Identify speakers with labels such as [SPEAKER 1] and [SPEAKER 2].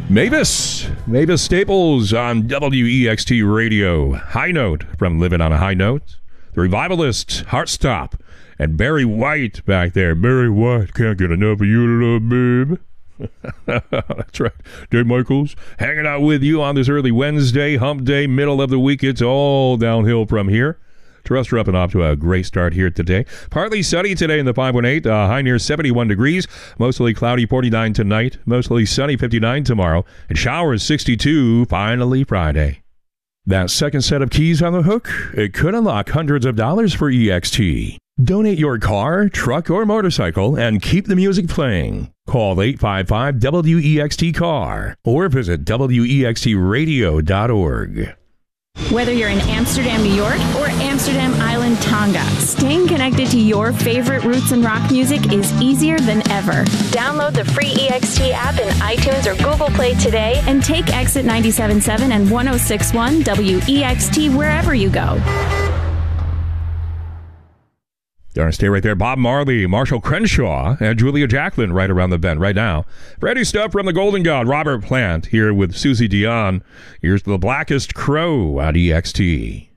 [SPEAKER 1] Mavis Staples on WEXT Radio. High Note from Living on a High Note. The Revivalists, Heartstop, and Barry White back there. Barry White, can't get enough of you, little babe. That's right. Dave Michaels hanging out with you on this early Wednesday, hump day, middle of the week. It's all downhill from here. Terrestrial up and off to a great start here today. Partly sunny today in the 518, high near 71 degrees. Mostly cloudy, 49 tonight. Mostly sunny, 59 tomorrow. And showers, 62, finally Friday. That second set of keys on the hook, it could unlock hundreds of dollars for EXT. Donate your car, truck, or motorcycle and keep the music playing. Call 855-WEXT-CAR or visit WEXTradio.org.
[SPEAKER 2] Whether you're in Amsterdam, New York, or Amsterdam Island, Tonga, staying connected to your favorite roots and rock music is easier than ever. Download the free EXT app in iTunes or Google Play today and take Exit 97.7 and 106.1 WEXT wherever you go.
[SPEAKER 1] Darn, stay right there. Bob Marley, Marshall Crenshaw, and Julia Jacklin right around the bend right now. Ready stuff from the Golden God, Robert Plant, here with Susie Dion. Here's The Blackest Crow on EXT.